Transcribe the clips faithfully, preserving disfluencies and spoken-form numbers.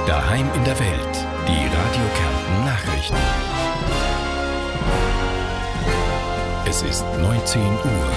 Daheim in der Welt. Die Radio Kärnten Nachrichten. Es ist neunzehn Uhr.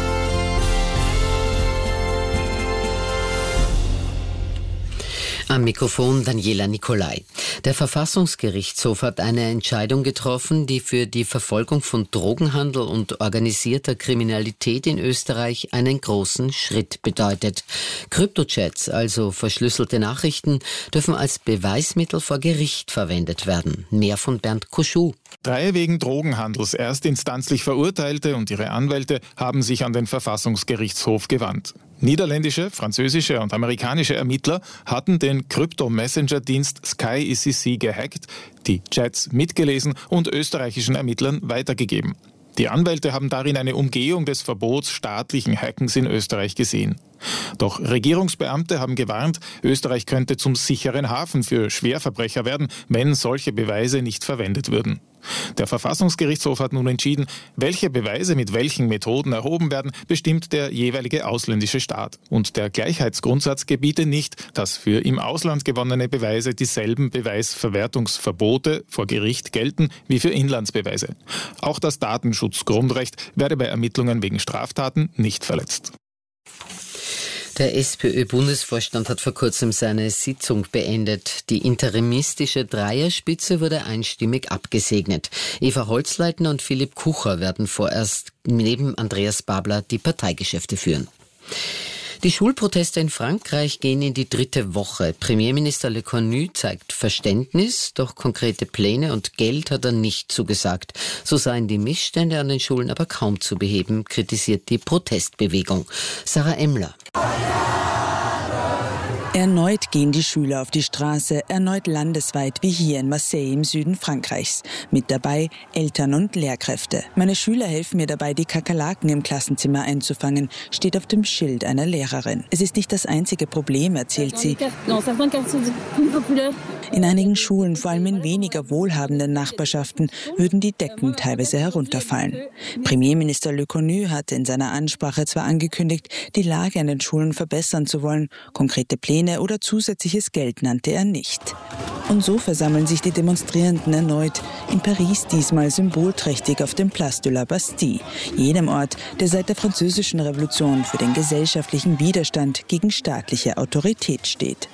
Am Mikrofon Daniela Nicolai. Der Verfassungsgerichtshof hat eine Entscheidung getroffen, die für die Verfolgung von Drogenhandel und organisierter Kriminalität in Österreich einen großen Schritt bedeutet. Kryptochats, also verschlüsselte Nachrichten, dürfen als Beweismittel vor Gericht verwendet werden. Mehr von Bernd Kuschuh. Drei wegen Drogenhandels erstinstanzlich Verurteilte und ihre Anwälte haben sich an den Verfassungsgerichtshof gewandt. Niederländische, französische und amerikanische Ermittler hatten den Krypto-Messenger-Dienst Sky I C C gehackt, die Chats mitgelesen und österreichischen Ermittlern weitergegeben. Die Anwälte haben darin eine Umgehung des Verbots staatlichen Hackens in Österreich gesehen. Doch Regierungsbeamte haben gewarnt, Österreich könnte zum sicheren Hafen für Schwerverbrecher werden, wenn solche Beweise nicht verwendet würden. Der Verfassungsgerichtshof hat nun entschieden, welche Beweise mit welchen Methoden erhoben werden, bestimmt der jeweilige ausländische Staat. Und der Gleichheitsgrundsatz gebiete nicht, dass für im Ausland gewonnene Beweise dieselben Beweisverwertungsverbote vor Gericht gelten wie für Inlandsbeweise. Auch das Datenschutzgrundrecht werde bei Ermittlungen wegen Straftaten nicht verletzt. Der SPÖ-Bundesvorstand hat vor kurzem seine Sitzung beendet. Die interimistische Dreierspitze wurde einstimmig abgesegnet. Eva Holzleitner und Philipp Kucher werden vorerst neben Andreas Babler die Parteigeschäfte führen. Die Schulproteste in Frankreich gehen in die dritte Woche. Premierminister Le Cornu zeigt Verständnis, doch konkrete Pläne und Geld hat er nicht zugesagt. So seien die Missstände an den Schulen aber kaum zu beheben, kritisiert die Protestbewegung. Sarah Emmler. Erneut gehen die Schüler auf die Straße, erneut landesweit wie hier in Marseille im Süden Frankreichs. Mit dabei Eltern und Lehrkräfte. Meine Schüler helfen mir dabei, die Kakerlaken im Klassenzimmer einzufangen, steht auf dem Schild einer Lehrerin. Es ist nicht das einzige Problem, erzählt sie. In einigen Schulen, vor allem in weniger wohlhabenden Nachbarschaften, würden die Decken teilweise herunterfallen. Premierminister Le Cornu hatte in seiner Ansprache zwar angekündigt, die Lage an den Schulen verbessern zu wollen, konkrete Pläne oder zusätzliches Geld nannte er nicht. Und so versammeln sich die Demonstrierenden erneut, in Paris diesmal symbolträchtig auf dem Place de la Bastille, jenem Ort, der seit der Französischen Revolution für den gesellschaftlichen Widerstand gegen staatliche Autorität steht.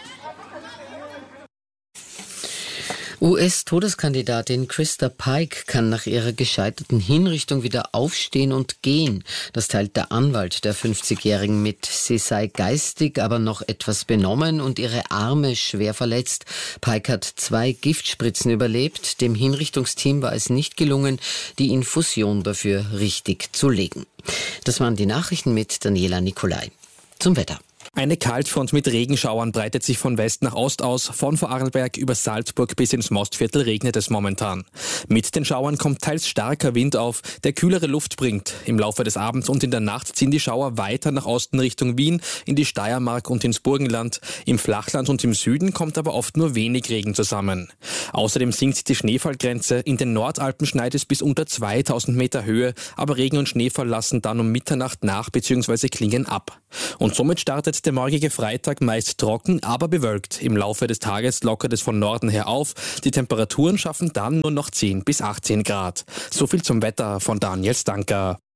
U S-Todeskandidatin Krista Pike kann nach ihrer gescheiterten Hinrichtung wieder aufstehen und gehen. Das teilt der Anwalt der fünfzigjährigen mit. Sie sei geistig, aber noch etwas benommen und ihre Arme schwer verletzt. Pike hat zwei Giftspritzen überlebt. Dem Hinrichtungsteam war es nicht gelungen, die Infusion dafür richtig zu legen. Das waren die Nachrichten mit Daniela Nicolai. Zum Wetter. Eine Kaltfront mit Regenschauern breitet sich von West nach Ost aus. Von Vorarlberg über Salzburg bis ins Mostviertel regnet es momentan. Mit den Schauern kommt teils starker Wind auf, der kühlere Luft bringt. Im Laufe des Abends und in der Nacht ziehen die Schauer weiter nach Osten Richtung Wien, in die Steiermark und ins Burgenland. Im Flachland und im Süden kommt aber oft nur wenig Regen zusammen. Außerdem sinkt die Schneefallgrenze. In den Nordalpen schneit es bis unter zweitausend Meter Höhe, aber Regen und Schneefall lassen dann um Mitternacht nach bzw. klingen ab. Und somit startet der morgige Freitag meist trocken, aber bewölkt. Im Laufe des Tages lockert es von Norden her auf. Die Temperaturen schaffen dann nur noch zehn bis achtzehn Grad. So viel zum Wetter von Daniel Stanker.